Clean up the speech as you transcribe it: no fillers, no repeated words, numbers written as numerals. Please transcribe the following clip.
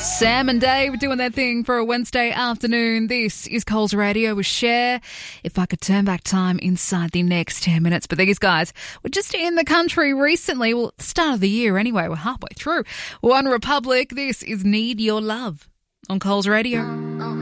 Sam and Dave doing their thing for a Wednesday afternoon. This is Coles Radio with Cher. If I could turn back time inside the next 10 minutes. But these guys were just in the country recently. Well, at the start of the year anyway. We're halfway through. One Republic. This is Need Your Love on Coles Radio.